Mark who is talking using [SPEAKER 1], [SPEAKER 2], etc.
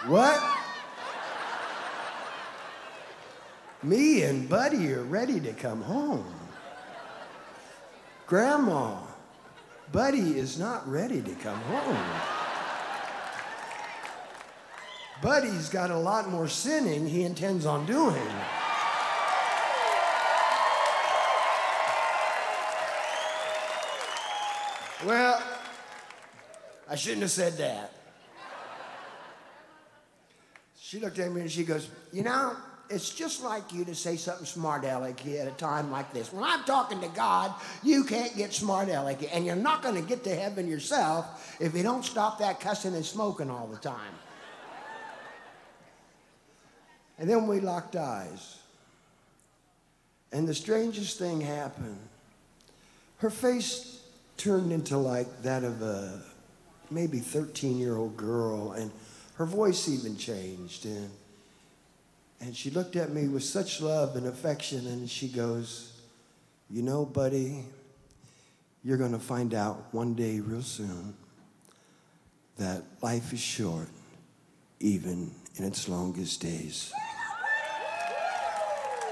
[SPEAKER 1] What? Me and Buddy are ready to come home. Grandma, Buddy is not ready to come home. Buddy's got a lot more sinning he intends on doing. Well, I shouldn't have said that. She looked at me and she goes, you know, it's just like you to say something smart-alecky at a time like this. When I'm talking to God, you can't get smart-alecky, and you're not going to get to heaven yourself if you don't stop that cussing and smoking all the time. And then we locked eyes. And the strangest thing happened. Her face turned into like that of a maybe 13-year-old girl, and her voice even changed. And she looked at me with such love and affection, and she goes, you know, Buddy, you're going to find out one day real soon that life is short, even in its longest days.